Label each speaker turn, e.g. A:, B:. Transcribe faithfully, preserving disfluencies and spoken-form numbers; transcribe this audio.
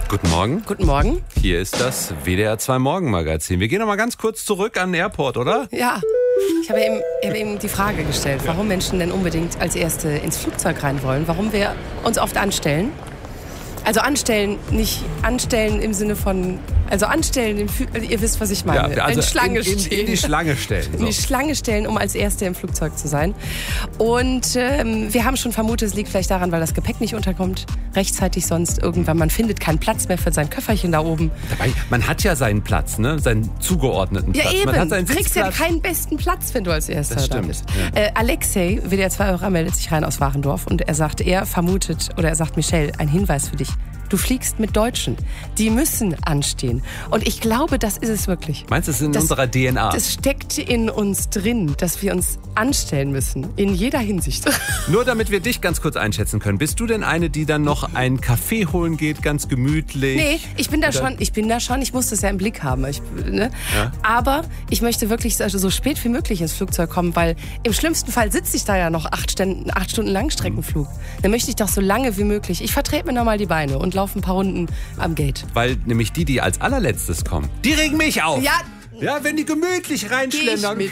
A: Guten Morgen.
B: Guten Morgen.
A: Hier ist das W D R zwei Morgenmagazin. Wir gehen noch mal ganz kurz zurück an den Airport, oder?
B: Ja, ich habe eben, ich habe eben die Frage gestellt, warum Menschen denn unbedingt als Erste ins Flugzeug rein wollen, warum wir uns oft anstellen. Also anstellen, nicht anstellen im Sinne von, also anstellen, im Flü- also ihr wisst, was ich meine.
A: Ja, also
B: in Schlange
A: in, in,
B: stellen.
A: in die Schlange stellen.
B: In
A: So.
B: die Schlange stellen, um als Erste im Flugzeug zu sein. Und ähm, wir haben schon vermutet, es liegt vielleicht daran, weil das Gepäck nicht unterkommt, rechtzeitig sonst irgendwann. Man findet keinen Platz mehr für sein Köfferchen da oben.
A: Dabei, man hat ja seinen Platz, ne? Seinen zugeordneten Platz.
B: Ja eben,
A: Man hat seinen
B: du kriegst ja
A: Sitzplatz.
B: keinen besten Platz, wenn du als Erster
A: Das
B: da
A: stimmt,
B: bist.
A: ja.
B: Äh, Alexei, W D R zwei Hörer, meldet sich rein aus Warendorf und er sagt, er vermutet, oder er sagt, Michelle, ein Hinweis für dich. Du fliegst mit Deutschen. Die müssen anstehen. Und ich glaube, das ist es wirklich.
A: Meinst du, es ist in
B: Das-
A: unserer D N A?
B: Das steckt in uns drin, dass wir uns anstellen müssen. In jeder Hinsicht.
A: Nur damit wir dich ganz kurz einschätzen können. Bist du denn eine, die dann noch einen Kaffee holen geht, ganz gemütlich?
B: Nee, ich bin da
A: Oder-
B: schon, ich bin da schon, ich muss das ja im Blick haben. Ich, ne?
A: Ja.
B: Aber ich möchte wirklich so, so spät wie möglich ins Flugzeug kommen, weil im schlimmsten Fall sitze ich da ja noch acht Stunden, acht Stunden Langstreckenflug. Dann möchte ich doch so lange wie möglich. Ich vertrete mir nochmal die Beine und laufe ein paar Runden am Gate.
A: Weil nämlich die, die als allerletztes kommen, die regen mich auf.
B: Ja,
A: Ja, wenn die gemütlich reinschlendern.
B: mit